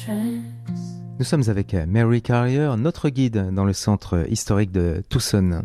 Nous sommes avec Mary Carrier, notre guide dans le centre historique de Tucson.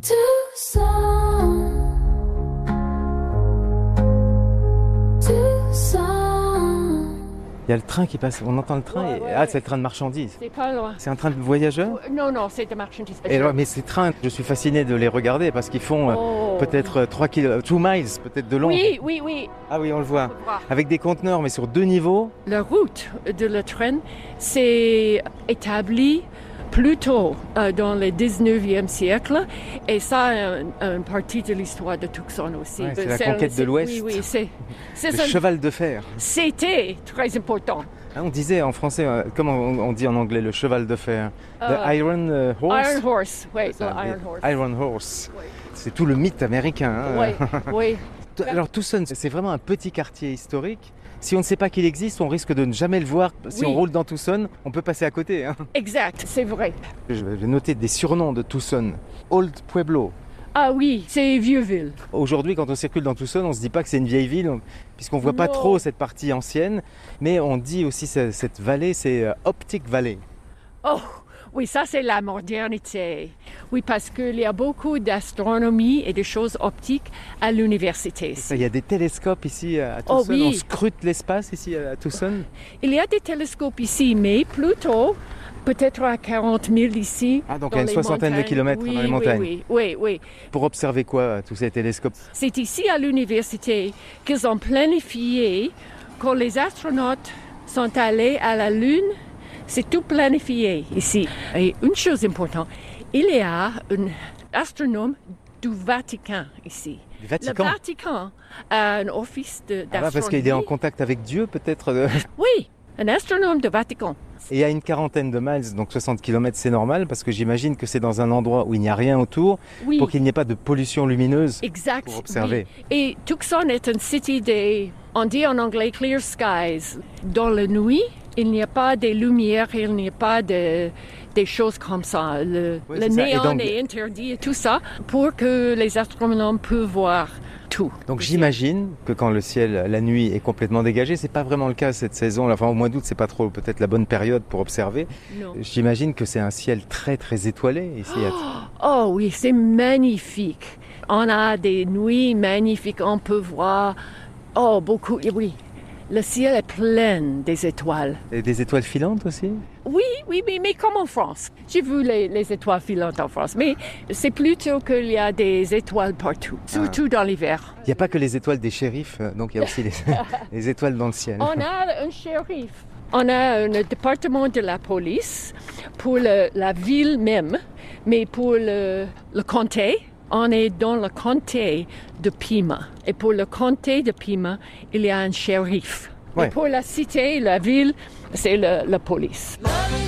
Il y a le train qui passe, on entend le train et c'est le train de marchandises. C'est pas loin. C'est un train de voyageurs ? Non, c'est de marchandises. Mais ces trains, je suis fasciné de les regarder parce qu'ils font peut-être 2 miles, peut-être de long. Oui. Ah oui, on le voit. Avec des conteneurs, mais sur 2 niveaux. La route de le train s'est établie plus tôt dans le 19e siècle et ça, une partie de l'histoire de Tucson aussi. Ouais, c'est la conquête de l'Ouest. Oui, c'est le cheval de fer. C'était très important. On disait en français, comment on dit en anglais, le cheval de fer? The Iron Horse? Iron Horse, oui, Iron Horse. Iron Horse. Oui. C'est tout le mythe américain. Oui. Alors Tucson, c'est vraiment un petit quartier historique. Si on ne sait pas qu'il existe, on risque de ne jamais le voir. Si on roule dans Tucson, on peut passer à côté. Exact, c'est vrai. Je vais noter des surnoms de Tucson. Old Pueblo. Ah oui, c'est Vieux-Ville. Aujourd'hui, quand on circule dans Tucson, on ne se dit pas que c'est une vieille ville, puisqu'on ne voit pas trop cette partie ancienne. Mais on dit aussi cette vallée, c'est Optic Valley. Oh, oui, ça c'est la modernité. Oui, parce qu'il y a beaucoup d'astronomie et de choses optiques à l'université. Il y a des télescopes ici à Tucson, on scrute l'espace ici à Tucson. Il y a des télescopes ici, mais plutôt peut-être à 40 000 ici. Ah, donc à une soixantaine de kilomètres dans les montagnes. Oui. Pour observer quoi, tous ces télescopes? C'est ici à l'université qu'ils ont planifié quand les astronautes sont allés à la Lune. C'est tout planifié ici. Et une chose importante, il y a un astronome du Vatican ici. Du Vatican? Le Vatican a un office d'astronomie. Parce qu'il est en contact avec Dieu, peut-être? Oui, un astronome du Vatican. Et à une quarantaine de miles, donc 60 km, c'est normal, parce que j'imagine que c'est dans un endroit où il n'y a rien autour, pour qu'il n'y ait pas de pollution lumineuse pour observer. Oui. Et Tucson est une cité on dit en anglais clear skies. Dans la nuit, il n'y a pas de lumière, il n'y a pas des choses comme ça. Le néon est interdit et tout ça pour que les astronomes puissent voir tout. Donc j'imagine que quand le ciel, la nuit est complètement dégagé, c'est pas vraiment le cas cette saison. Enfin, au mois d'août, c'est pas trop peut-être la bonne période pour observer. Non. J'imagine que c'est un ciel très très étoilé ici. Oh oui, c'est magnifique. On a des nuits magnifiques, on peut voir beaucoup. Oui. Le ciel est plein des étoiles. Et des étoiles filantes aussi? Oui, mais comme en France. J'ai vu les étoiles filantes en France, mais c'est plutôt qu'il y a des étoiles partout, surtout dans l'hiver. Il n'y a pas que les étoiles des shérifs, donc il y a aussi les étoiles dans le ciel. On a un shérif. On a un département de la police pour la ville même, mais pour le comté, on est dans le comté de Pima. Et pour le comté de Pima, il y a un shérif. Ouais. Et pour la cité, la ville, c'est la police.